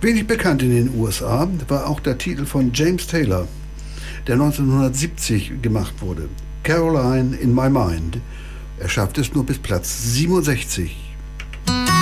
Wenig bekannt in den USA war auch der Titel von James Taylor, der 1970 gemacht wurde. Caroline in My Mind. Er schaffte es nur bis Platz 67.